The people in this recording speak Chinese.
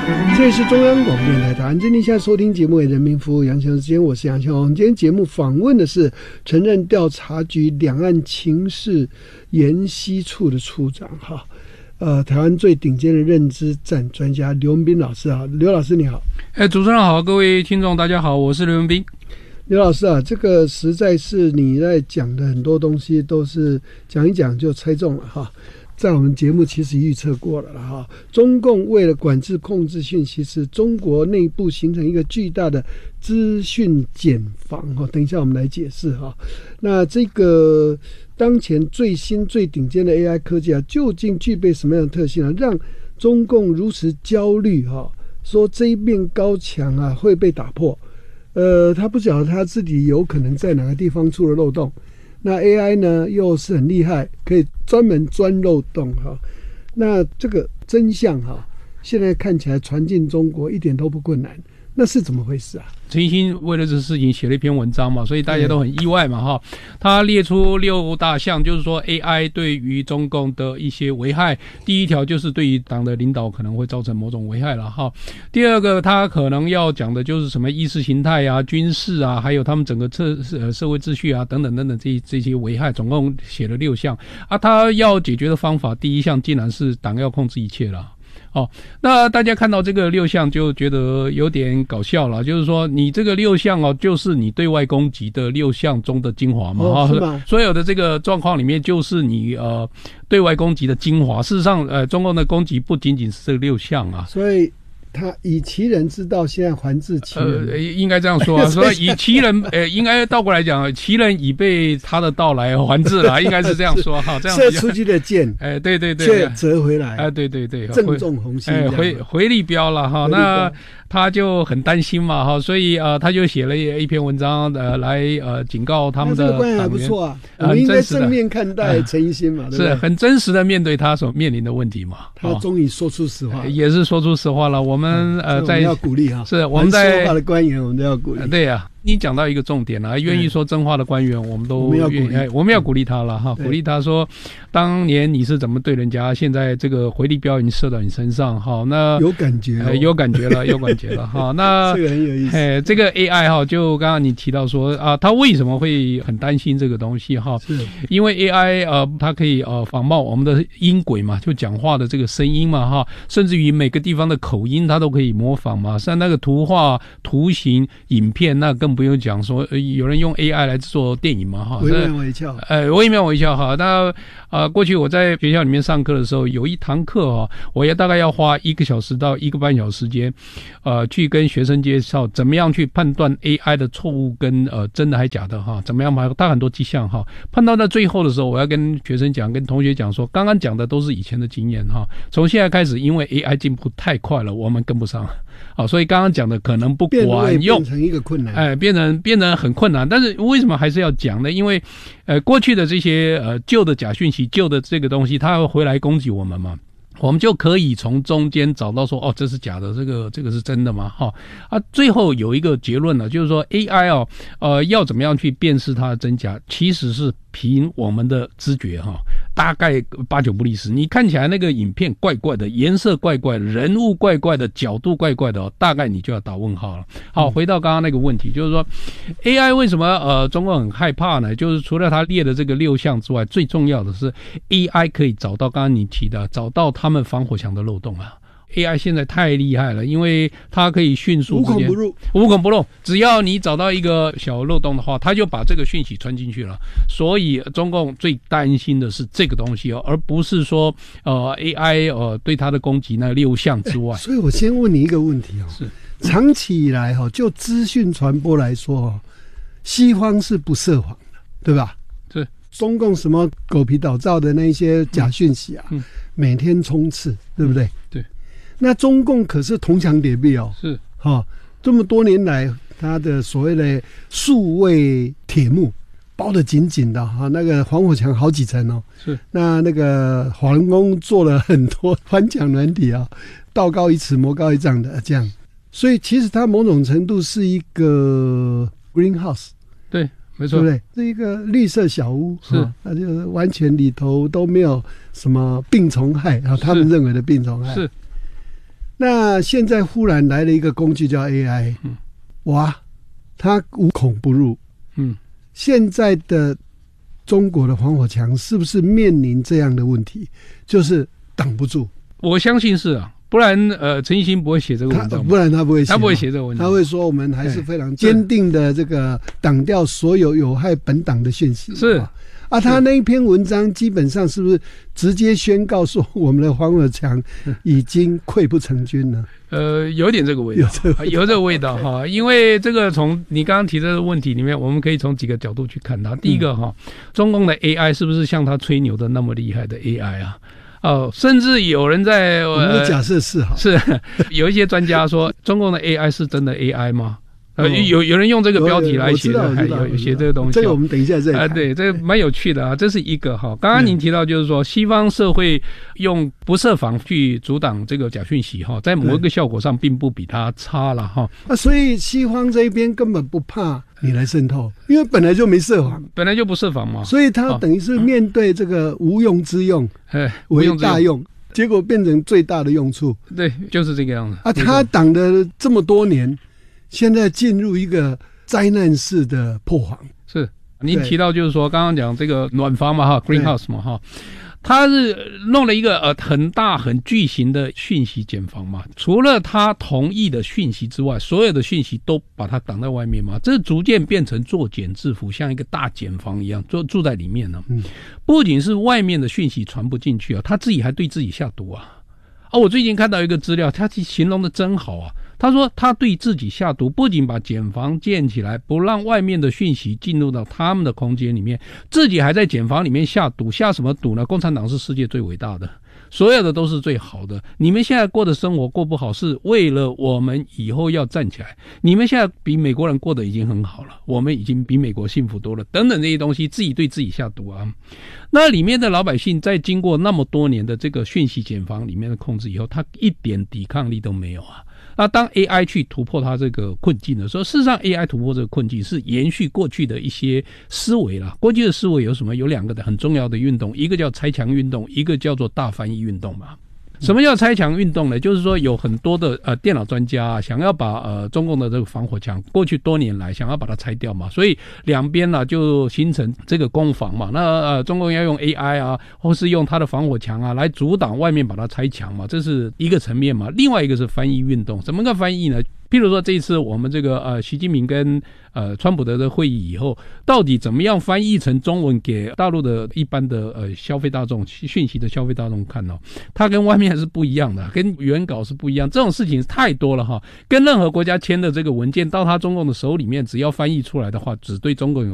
这里是中央广播电台台湾之音，现在收听节目为人民服务杨先生时间，我是杨先生。今天节目访问的是曾任调查局两岸情事研析处的处长台湾最顶尖的认知战专家刘文彬老师好，刘老师你好。 主持人好，各位听众大家好，我是刘文彬。 刘老师这个实在是你在讲的很多东西都是讲一讲就猜中了在我们节目其实预测过了中共为了管制控制讯息，使中国内部形成一个巨大的资讯茧房等一下我们来解释那这个当前最新最顶尖的 AI 科技究竟具备什么样的特性让中共如此焦虑说这一面高墙会被打破，他不晓得他自己有可能在哪个地方出了漏洞。那 AI 呢又是很厉害，可以专门钻漏洞那这个真相现在看起来传进中国一点都不困难，那是怎么回事陈奕迅为了这事情写了一篇文章嘛，所以大家都很意外嘛他列出6大项，就是说 AI 对于中共的一些危害。第一条就是对于党的领导可能会造成某种危害了第二个他可能要讲的就是什么意识形态军事还有他们整个社会秩序等等等等这些危害，总共写了6项他要解决的方法，第一项竟然是党要控制一切了。那大家看到这个6项就觉得有点搞笑了，就是说你这个6项就是你对外攻击的6项中的精华嘛是吗？ 所有的这个状况里面就是你对外攻击的精华。事实上中共的攻击不仅仅是这6项所以他以其人之道，现在还治其人， 应该这样说所以以其人应该倒过来讲，其人已被他的道来还治了应该是这样说这样射出去的箭对对对， 却折回来对对对， 正中红心回力镖了那他就很担心嘛所以他就写了一篇文章来警告他们的党员。这个观点还不错我们应该正面看待陈奕迅嘛，对不对？ 是很真实的面对他所面临的问题嘛。 他终于说出实话也是说出实话了。我们在要鼓励是我们在说话的官员我们都要鼓励对你讲到一个重点愿意说真话的官员我们都愿意我们要鼓励他了鼓励他说当年你是怎么对人家，现在这个回力镖已经射到你身上那有感觉有感觉了有感觉了那这个很有意思这个 AI 就刚刚你提到说他为什么会很担心这个东西是因为 AI 它可以仿冒我们的音轨嘛，就讲话的这个声音嘛甚至于每个地方的口音它都可以模仿嘛，像那个图画图形影片那更不用讲说有人用 AI 来做电影嘛惟妙惟肖惟妙惟肖那过去我在学校里面上课的时候，有一堂课我也大概要花1个小时到1个半小时时间去跟学生介绍怎么样去判断 AI 的错误跟真的还假的怎么样嘛，大很多迹象判断到最后的时候，我要跟学生讲跟同学讲说，刚刚讲的都是以前的经验从现在开始因为 AI 进步太快了，我们跟不上所以刚刚讲的可能不管用， 变成一个困难变成很困难。但是为什么还是要讲呢？因为过去的这些旧的假讯息，旧的这个东西它会回来攻击我们嘛，我们就可以从中间找到说这是假的，这个是真的吗最后有一个结论呢，就是说 AI 要怎么样去辨识它的真假，其实是凭我们的知觉大概8、9不离10。你看起来那个影片怪怪的，颜色怪怪的，人物怪怪的，角度怪怪的大概你就要打问号了。好，回到刚刚那个问题，就是说 AI 为什么中国很害怕呢？就是除了他列的这个6项之外，最重要的是 AI 可以找到刚刚你提的，找到他们防火墙的漏洞AI 现在太厉害了，因为它可以迅速无孔不入，只要你找到一个小漏洞的话，它就把这个讯息传进去了。所以中共最担心的是这个东西而不是说AI 对它的攻击那6项之外。 所以我先问你一个问题是长期以来就资讯传播来说西方是不设防的，对吧？ 是中共什么狗皮倒灶的那些假讯息每天冲刺，对不对？ 对。 那中共可是铜墙铁壁是这么多年来，它的所谓的数位铁幕包得紧紧的那个防火墙好几层是那个皇宫做了很多反蒋软体道高一尺魔高一丈的这样，所以其实它某种程度是一个 greenhouse， 对，没错， 对不对？是一个绿色小屋， 是那就是完全里头都没有什么病虫害他们认为的病虫害。 是。 那现在忽然来了一个工具叫 AI，哇，它无孔不入。现在的中国的防火墙是不是面临这样的问题，就是挡不住？ 我相信是啊。不然，陈奕迅不会写这个文章， 不然他不会写， 他不会写这个文章， 他会说我们还是非常坚定的这个挡掉所有有害本党的讯息。 是啊，他那一篇文章基本上是不是直接宣告说我们的防火墙已经溃不成军了？ 有点这个味道，有这个味道哈。因为这个从你刚刚提这个问题里面，我们可以从几个角度去看它。第一个哈，中共的 AI 是不是像他吹牛的那么厉害的 AI 啊？甚至有人在我们的假设是好， 是有一些专家说，中共的 AI 是真的 AI 吗？有人用这个标题来写的，还有写这个东西。 这个我们等一下再谈。 对，这个蛮有趣的啊，这是一个哈。刚刚您提到就是说，西方社会用不设防去阻挡这个假讯息哈，在某一个效果上并不比它差了哈。 所以西方这一边根本不怕你来渗透，因为本来就没设防， 本来就不设防嘛， 所以他等于是面对这个无用之用，为大用。结果变成最大的用处。 对，就是这个样子啊！他挡了这么多年，现在进入一个灾难式的破防。 是您提到就是说，刚刚讲这个暖房嘛，哈 ，greenhouse 嘛，哈，他是弄了一个很大很巨型的讯息茧房嘛，除了他同意的讯息之外，所有的讯息都把它挡在外面嘛，这逐渐变成作茧自缚，像一个大茧房一样，住在里面呢。不仅是外面的讯息传不进去啊，他自己还对自己下毒啊！我最近看到一个资料，他形容的真好啊。他说他对自己下毒，不仅把茧房建起来，不让外面的讯息进入到他们的空间里面，自己还在茧房里面下毒。下什么毒呢？共产党是世界最伟大的，所有的都是最好的。你们现在过的生活过不好，是为了我们以后要站起来。你们现在比美国人过得已经很好了，我们已经比美国幸福多了，等等这些东西，自己对自己下毒啊。那里面的老百姓在经过那么多年的这个讯息茧房里面的控制以后，他一点抵抗力都没有啊。那当 AI 去突破它这个困境的时候，事实上 AI 突破这个困境是延续过去的一些思维啦。过去的思维有什么？有两个的很重要的运动，一个叫拆墙运动，一个叫做大翻译运动嘛。什么叫拆墙运动呢？就是说有很多的电脑专家想要把中共的这个防火墙过去多年来想要把它拆掉嘛，所以两边呢就形成这个攻防嘛。那中共要用 AI 啊，或是用它的防火墙啊来阻挡外面把它拆墙嘛，这是一个层面嘛。另外一个是翻译运动，怎么个翻译呢？譬如说这一次我们这个习近平跟川普的会议以后，到底怎么样翻译成中文给大陆的一般的消费大众讯息的消费大众看哦，它跟外面是不一样的，跟原稿是不一样，这种事情太多了哈。跟任何国家签的这个文件到他中共的手里面，只要翻译出来的话，只对中共有